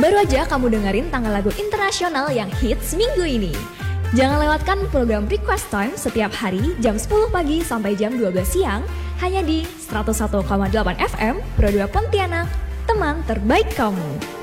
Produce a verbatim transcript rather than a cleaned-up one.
Baru aja kamu dengerin tanggal lagu internasional yang hits minggu ini. Jangan lewatkan program Request Time setiap hari jam sepuluh pagi sampai jam dua belas siang hanya di seratus satu koma delapan F M Pro dua Pontianak, teman terbaik kamu.